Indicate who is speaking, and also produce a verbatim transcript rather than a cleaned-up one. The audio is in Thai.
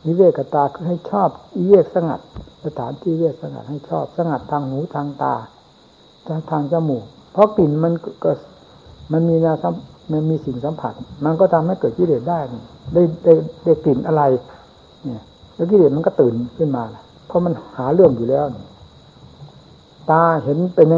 Speaker 1: วิเวกตาคือให้ชอบวิเวกสงัดสถานที่วิเวกสงัดให้ชอบสงัดทางหูทางตาทางจมูกเพราะกลิ่นมันก็มันมีแนวสัมมันมีสิ่งสัมผัสมันก็ทำให้เกิดกิเลสได้ได้ได้ได้กลิ่นอะไรเนี่ยแล้วกิเลสมันก็ตื่นขึ้นมาเพราะมันหาเรื่องอยู่แล้วตาเห็นเป็น